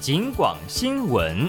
警广新闻。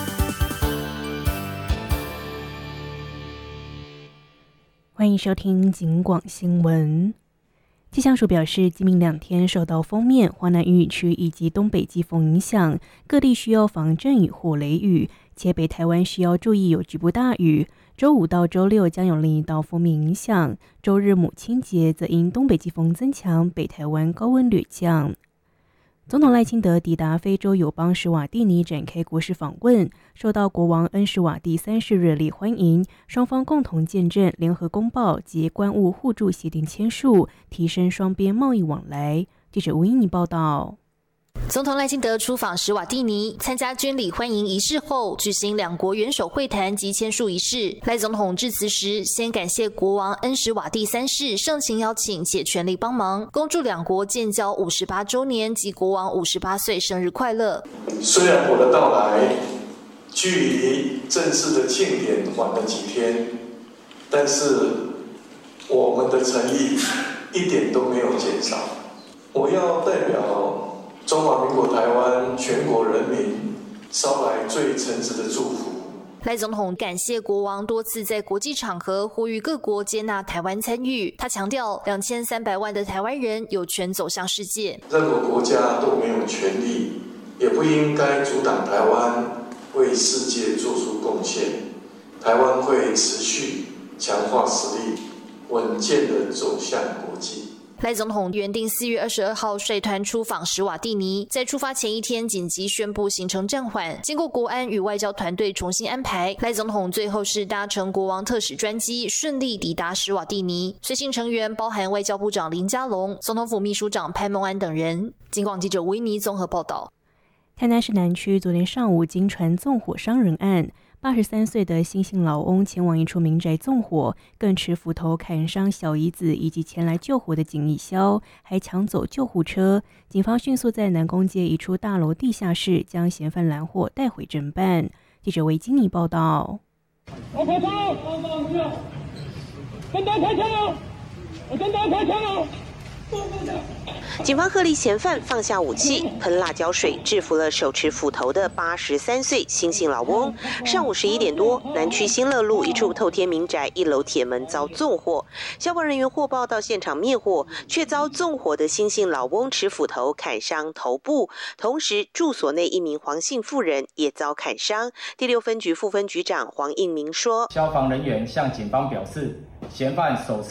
欢迎收听警广新闻。气象署表示，今明2天受到锋面、华南雨区以及东北季风影响，各地需要防阵雨或雷雨，且北台湾需要注意有局部大雨。周5到周6将有另一道锋面影响，周日母亲节则因东北季风增强，北台湾高温略降。总统赖清德抵达非洲友邦史瓦蒂尼展开国事访问，受到国王恩史瓦蒂3世热烈欢迎，双方共同见证联合公报及关务互助协定签署，提升双边贸易往来。记者吴英妮报道。 总统赖清德出访史瓦蒂尼，参加军礼欢迎仪式后，举行两国元首会谈及签署仪式。赖总统致辞时，先感谢国王恩史瓦蒂3世盛情邀请且全力帮忙，恭祝两国建交58周年及国王58岁生日快乐。 虽然我的到来距离正式的庆典晚了几天，但是我们的诚意一点都没有减少。我要代表中华民国台湾全国人民捎来最诚挚的祝福。 赖总统感谢国王多次在国际场合呼吁各国接纳台湾参与。他强调，2300万的台湾人有权走向世界。 任何国家都没有权利，也不应该阻挡台湾为世界做出贡献。台湾会持续强化实力，稳健地走向国际。 赖总统原定4月22号率团出访史瓦蒂尼，在出发前一天紧急宣布行程暂缓，经过国安与外交团队重新安排，赖总统最后是搭乘国王特使专机顺利抵达史瓦蒂尼，随行成员包含外交部长林佳龙、总统府秘书长潘孟安等人。警广记者维尼综合报道。 台南市南区昨天上午经传纵火伤人案，83岁的姓姓老翁前往一处民宅纵火，更持斧头砍伤小姨子以及前来救火的警义消，还抢走救护车。警方迅速在南宫街一处大楼地下室将嫌犯拦获带回侦办。记者韦金妮报道。 我开枪了！跟他开枪了！我跟他开枪了！ 警方喝令嫌犯放下武器，喷辣椒水制服了手持斧头的83岁姓姓老翁。上午11点多，南区新乐路一处透天民宅1楼铁门遭纵火，消防人员获报到现场灭火，却遭纵火的姓姓老翁持斧头砍伤头部，同时住所内一名黄姓妇人也遭砍伤。第6分局副分局长黄应明说： 消防人员向警方表示，嫌犯手持